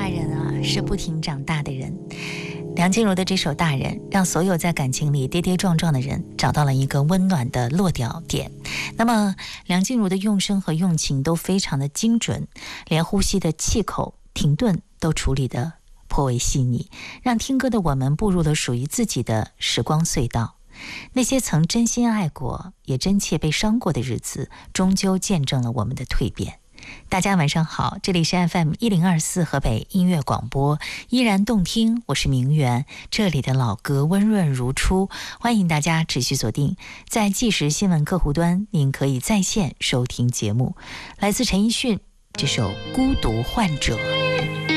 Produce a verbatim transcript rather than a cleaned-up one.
人啊，是不停长大的人。梁静茹的这首《大人》让所有在感情里跌跌撞撞的人找到了一个温暖的落脚点。那么梁静茹的用声和用情都非常的精准，连呼吸的气口停顿都处理得颇为细腻，让听歌的我们步入了属于自己的时光隧道。那些曾真心爱过也真切被伤过的日子，终究见证了我们的蜕变。大家晚上好，这里是 F M 一零二四河北音乐广播，依然动听，我是明媛，这里的老歌温润如初，欢迎大家持续锁定在即时新闻客户端，您可以在线收听节目。来自陈奕迅这首《孤独患者》。